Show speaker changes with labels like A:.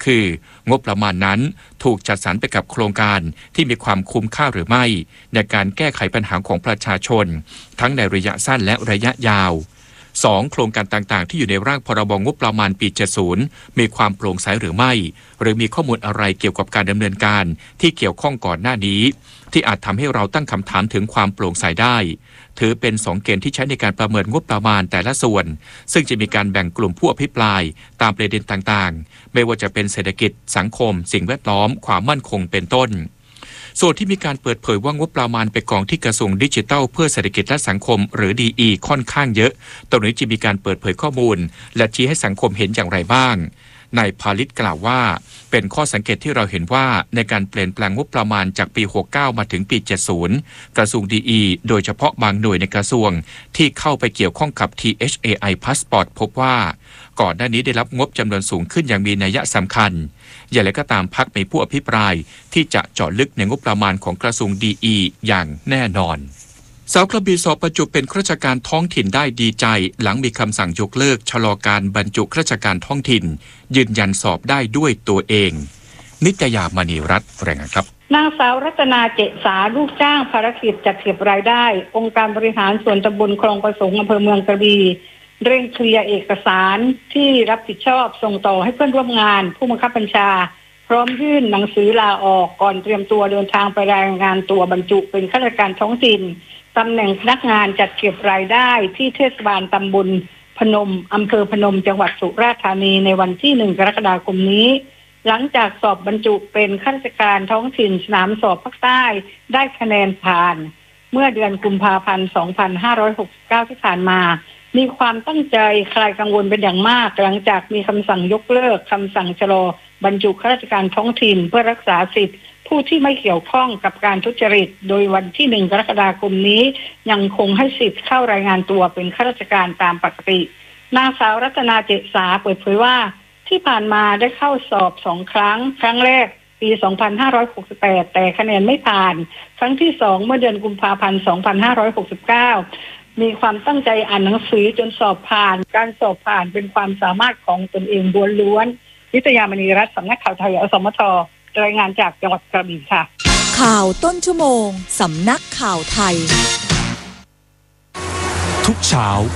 A: คืองบประมาณนั้นถูกจัดสรรไปกับโครงการที่มีความคุ้มค่าหรือไม่ในการแก้ไขปัญหาของประชาชนทั้งในระยะสั้นและระยะยาว2. โครงการต่างๆที่อยู่ในร่างพรบงบประมาณปี 70 มีความโปร่งใสหรือไม่หรือมีข้อมูลอะไรเกี่ยวกับการดำเนินการที่เกี่ยวข้องก่อนหน้านี้ที่อาจทำให้เราตั้งคำถามถึงความโปร่งใสได้ถือเป็น2เกณฑ์ที่ใช้ในการประเมินงบประมาณแต่ละส่วนซึ่งจะมีการแบ่งกลุ่มผู้อภิปรายตามประเด็นต่างๆไม่ว่าจะเป็นเศรษฐกิจสังคมสิ่งแวดล้อมความมั่นคงเป็นต้นส่วนที่มีการเปิดเผยว่างบประมาณไปกองที่กระทรวงดิจิทัลเพื่อเศรษฐกิจและสังคมหรือ DE ค่อนข้างเยอะตรงนี้จะมีการเปิดเผยข้อมูลและชี้ให้สังคมเห็นอย่างไรบ้างนายพาลิตกล่าวว่าเป็นข้อสังเกตที่เราเห็นว่าในการเปลี่ยนแปลงงบประมาณจากปี 69 มาถึงปี 70 กระทรวง DE โดยเฉพาะบางหน่วยในกระทรวงที่เข้าไปเกี่ยวข้องกับ THAI Passport พบว่าก่อนหน้านี้ได้รับงบจำนวนสูงขึ้นอย่างมีนัยสำคัญอย่างไรก็ตามพรรคมีผู้อภิปรายที่จะเจาะลึกในงบประมาณของกระทรวง DE อย่างแน่นอนสาวกระบี่สอบประจุเป็นข้าราชการท้องถิ่นได้ดีใจหลังมีคำสั่งยกเลิกชะลอการบรรจุข้าราชการท้องถิ่นยืนยันสอบได้ด้วยตัวเองนิตยามณีรัตน์รายงานครับ
B: นางสาวรัตนาเจษาลูกจ้างภารกิจจัดเก็บรายได้องค์การบริหารส่วนตำบลคลองประสงค์อำเภอเมืองกระบี่เร่งเคลียร์เอกสารที่รับผิดชอบส่งต่อให้เพื่อนร่วมงานผู้บังคับบัญชาพร้อมยื่นหนังสือลาออกก่อนเตรียมตัวเดินทางไปรายงานตัวบรรจุเป็นข้าราชการท้องถิ่นตำแหน่งพนักงานจัดเก็บรายได้ที่เทศบาลตำบลพนมอำเภอพนมจังหวัดสุราษฎร์ธานีในวันที่ 1 กรกฎาคมนี้หลังจากสอบบรรจุเป็นข้าราชการท้องถิ่นสนามสอบภาคใต้ได้คะแนนผ่านเมื่อเดือนกุมภาพันธ์ 2569 ที่ผ่านมามีความตั้งใจคลายกังวลเป็นอย่างมากหลังจากมีคำสั่งยกเลิกคำสั่งชะลอบรรจุข้าราชการท้องถิ่นเพื่อรักษาสิทธิผู้ที่ไม่เกี่ยวข้องกับการทุจริตโดยวันที่ 1 กรกฎาคมนี้ยังคงให้สิทธิ์เข้ารายงานตัวเป็นข้าราชการตามปกตินางสาวรัตนาเจษาเปิดเผยว่าที่ผ่านมาได้เข้าสอบ2 ครั้งครั้งแรกปี 2568 แต่คะแนนไม่ผ่านครั้งที่2เมื่อเดือนกุมภาพันธ์ 2569มีความตั้งใจอ่านหนังสือจนสอบผ่านการสอบผ่านเป็นความสามารถของตนเองล้วนๆนิตยามณีรัตน์สำนักข่าวไทยอสมทรายงานจากจังหวัดกระบี่ค่ะ
C: ข่าวต้นชั่วโมงสำนักข่าวไทย
A: ทุกเช้า